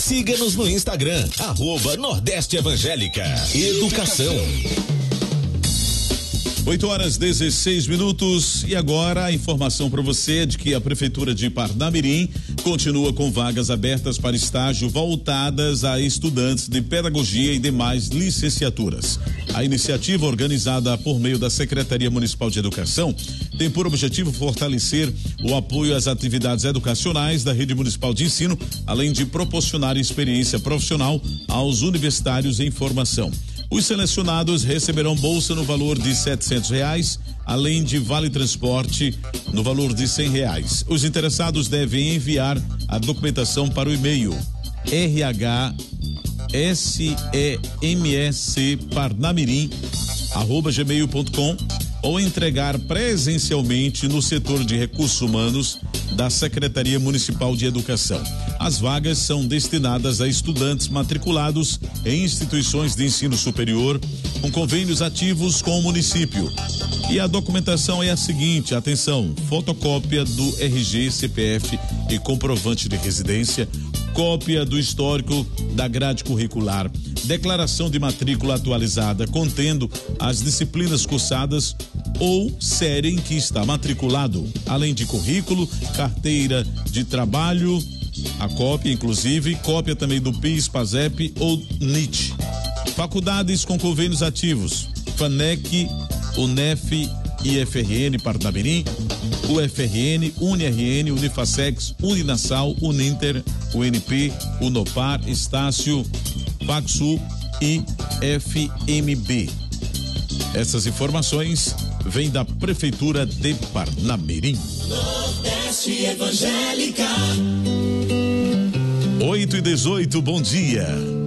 Siga-nos no Instagram, @Nordeste Evangélica. Educação. 8h16 e agora a informação para você de que a Prefeitura de Parnamirim continua com vagas abertas para estágio voltadas a estudantes de pedagogia e demais licenciaturas. A iniciativa, organizada por meio da Secretaria Municipal de Educação, tem por objetivo fortalecer o apoio às atividades educacionais da rede municipal de ensino, além de proporcionar experiência profissional aos universitários em formação. Os selecionados receberão bolsa no valor de R$700, além de vale transporte no valor de R$100. Os interessados devem enviar a documentação para o e-mail rhsemsparnamirim@gmail.com ou entregar presencialmente no setor de recursos humanos da Secretaria Municipal de Educação. As vagas são destinadas a estudantes matriculados em instituições de ensino superior com convênios ativos com o município. E a documentação é a seguinte, atenção: fotocópia do RG, CPF e comprovante de residência, cópia do histórico da grade curricular, declaração de matrícula atualizada contendo as disciplinas cursadas ou série em que está matriculado, além de currículo, carteira de trabalho, a cópia inclusive, cópia também do PIS, PASEP ou NIT. Faculdades com convênios ativos: FANEC, UNEF, IFRN Parnamirim, UFRN, UniRN, Unifacex, Uninasal, Uninter, UNP, Unopar, Estácio, Paxu e FMB. Essas informações vêm da Prefeitura de Parnamirim. Nordeste Evangélica. 8h18, bom dia.